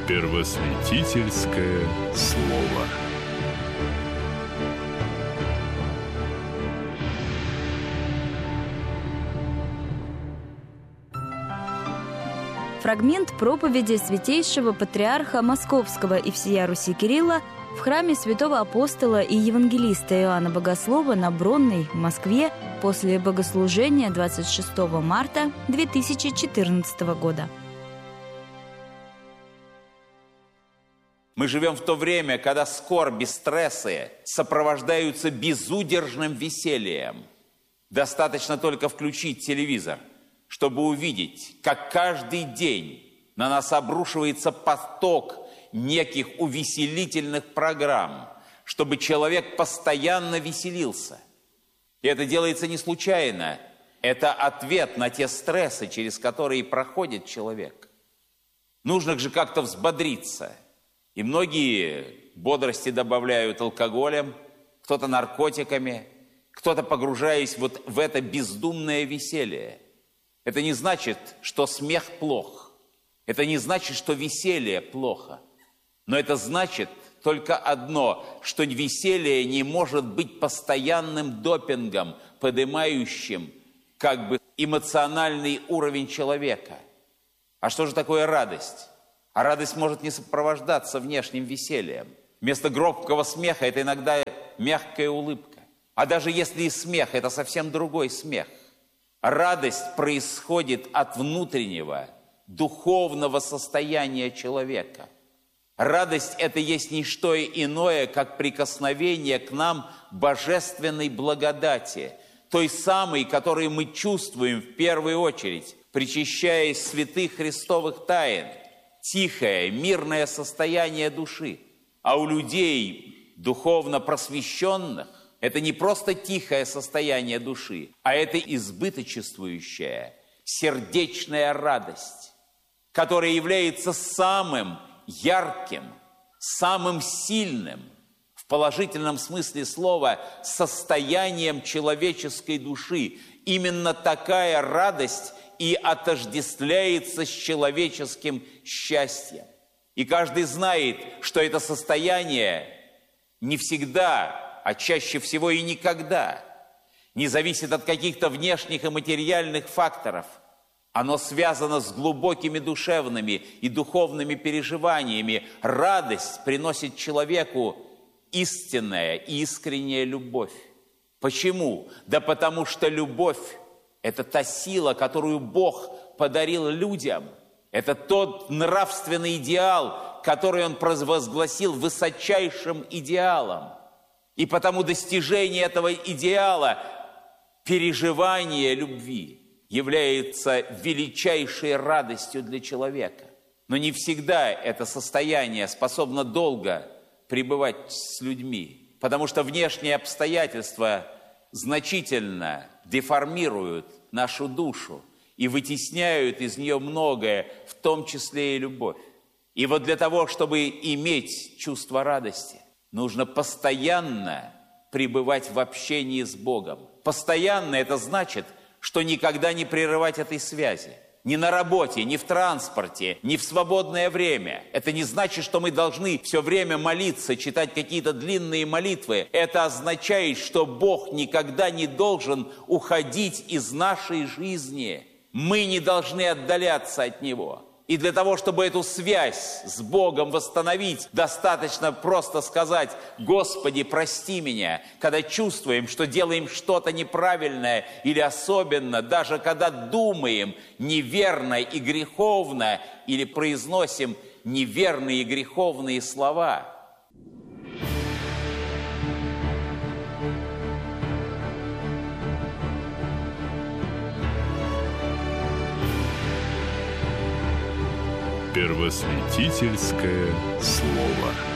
Первосвятительское слово. Фрагмент проповеди святейшего патриарха Московского и всея Руси Кирилла в храме святого апостола и евангелиста Иоанна Богослова на Бронной в Москве после богослужения 26 марта 2014 года. Мы живем в то время, когда скорби, стрессы сопровождаются безудержным весельем. Достаточно только включить телевизор, чтобы увидеть, как каждый день на нас обрушивается поток неких увеселительных программ, чтобы человек постоянно веселился. И это делается не случайно. Это ответ на те стрессы, через которые проходит человек. Нужно же как-то взбодриться. И многие бодрости добавляют алкоголем, кто-то наркотиками, кто-то погружаясь вот в это бездумное веселье. Это не значит, что смех плох. Это не значит, что веселье плохо. Но это значит только одно, что веселье не может быть постоянным допингом, поднимающим как бы эмоциональный уровень человека. А что же такое радость? А радость может не сопровождаться внешним весельем. Вместо громкого смеха это иногда мягкая улыбка. А даже если и смех, это совсем другой смех. Радость происходит от внутреннего, духовного состояния человека. Радость – это есть не что иное, как прикосновение к нам божественной благодати, той самой, которую мы чувствуем в первую очередь, причащаясь святых христовых тайн. Тихое, мирное состояние души. А у людей духовно просвещенных это не просто тихое состояние души, а это избыточествующая сердечная радость, которая является самым ярким, самым сильным, в положительном смысле слова, состоянием человеческой души. Именно такая радость и отождествляется с человеческим счастьем. И каждый знает, что это состояние не всегда, а чаще всего и никогда не зависит от каких-то внешних и материальных факторов. Оно связано с глубокими душевными и духовными переживаниями. Радость приносит человеку истинная и искренняя любовь. Почему? Да потому что любовь – это та сила, которую Бог подарил людям. Это тот нравственный идеал, который Он провозгласил высочайшим идеалом. И потому достижение этого идеала, переживание любви, является величайшей радостью для человека. Но не всегда это состояние способно долго пребывать с людьми, потому что внешние обстоятельства значительно деформируют нашу душу и вытесняют из нее многое, в том числе и любовь. И вот для того, чтобы иметь чувство радости, нужно постоянно пребывать в общении с Богом. Постоянно это значит, что никогда не прерывать этой связи. Ни на работе, ни в транспорте, ни в свободное время. Это не значит, что мы должны все время молиться, читать какие-то длинные молитвы. Это означает, что Бог никогда не должен уходить из нашей жизни. Мы не должны отдаляться от Него. И для того, чтобы эту связь с Богом восстановить, достаточно просто сказать: «Господи, прости меня», когда чувствуем, что делаем что-то неправильное, или особенно, даже когда думаем неверно и греховно, или произносим неверные и греховные слова. Первосвятительское слово.